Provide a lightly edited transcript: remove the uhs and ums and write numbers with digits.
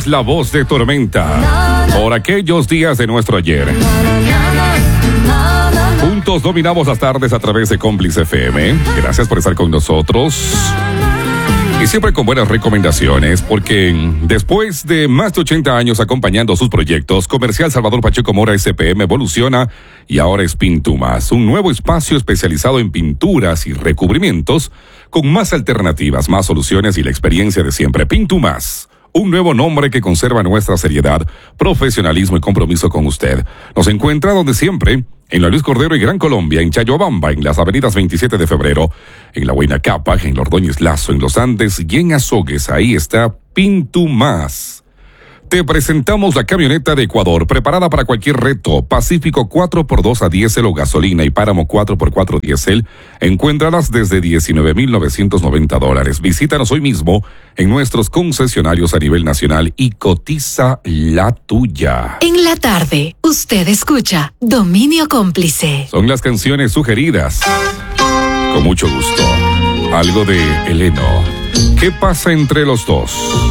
es la voz de Tormenta. Por aquellos días de nuestro ayer. Juntos dominamos las tardes a través de Cómplice FM. Gracias por estar con nosotros. Y siempre con buenas recomendaciones, porque después de más de 80 años acompañando sus proyectos, Comercial Salvador Pacheco Mora SPM evoluciona y ahora es Pintumas, un nuevo espacio especializado en pinturas y recubrimientos con más alternativas, más soluciones y la experiencia de siempre. Pintumas, un nuevo nombre que conserva nuestra seriedad, profesionalismo y compromiso con usted. Nos encuentra donde siempre, en la Luis Cordero y Gran Colombia, en Chayobamba, en las avenidas 27 de febrero, en la Huayna Cápac, en la Ordóñez Lazo, en Los Andes y en Azogues. Ahí está Pintumas. Te presentamos la camioneta de Ecuador, preparada para cualquier reto. Pacífico 4x2 a diésel o gasolina y Páramo 4x4 diésel. Encuéntralas desde $19,990. Visítanos hoy mismo en nuestros concesionarios a nivel nacional y cotiza la tuya. En la tarde, usted escucha Dominio Cómplice. Son las canciones sugeridas. Con mucho gusto. Algo de Eleno. ¿Qué pasa entre los dos?